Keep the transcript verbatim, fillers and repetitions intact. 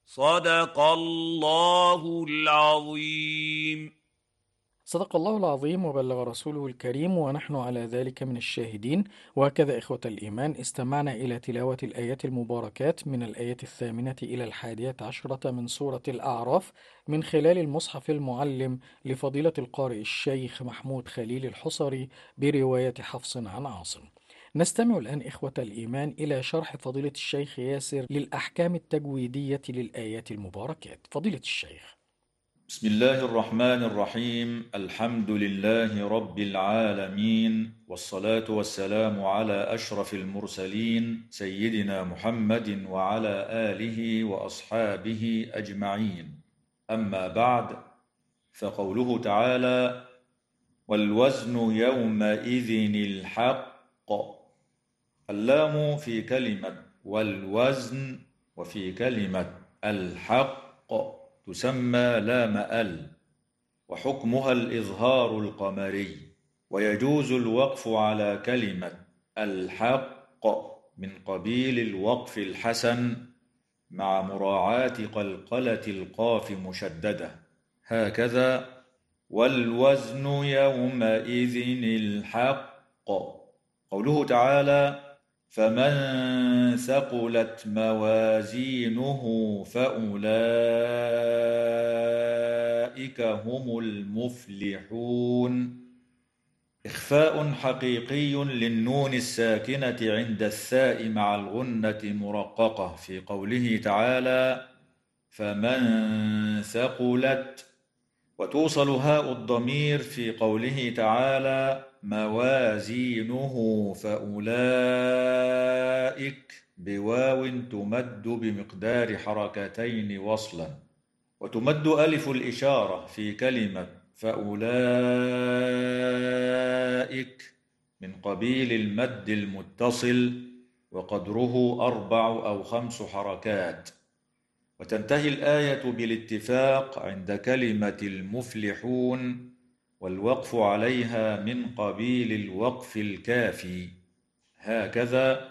صدق الله العظيم. صدق الله العظيم وبلغ رسوله الكريم ونحن على ذلك من الشاهدين. وهكذا إخوة الإيمان استمعنا إلى تلاوة الآيات المباركات من الآية الثامنة إلى الحادية عشرة من سورة الأعراف من خلال المصحف المعلم لفضيلة القارئ الشيخ محمود خليل الحصري برواية حفص عن عاصم. نستمع الآن إخوة الإيمان إلى شرح فضيلة الشيخ ياسر للأحكام التجويدية للآيات المباركات. فضيلة الشيخ. بسم الله الرحمن الرحيم. الحمد لله رب العالمين، والصلاة والسلام على أشرف المرسلين سيدنا محمد وعلى آله وأصحابه أجمعين. أما بعد، فقوله تعالى: والوزن يومئذ الحق. اللام في كلمة والوزن وفي كلمة الحق تسمى لام ال، وحكمها الإظهار القمري، ويجوز الوقف على كلمة الحق من قبيل الوقف الحسن مع مراعاة قلقلة القاف مشددة، هكذا: والوزن يومئذ الحق. قوله تعالى: فمن ثقلت موازينه فأولئك هم المفلحون. إخفاء حقيقي للنون الساكنة عند الثاء مع الغنة مرققة في قوله تعالى: فمن ثقلت، وتوصل هاء الضمير في قوله تعالى: موازينه فأولئك بواو تمد بمقدار حركتين وصلا، وتمد ألف الإشارة في كلمة فأولئك من قبيل المد المتصل، وقدره أربع أو خمس حركات. وتنتهي الآية بالاتفاق عند كلمة المفلحون، والوقف عليها من قبيل الوقف الكافي، هكذا: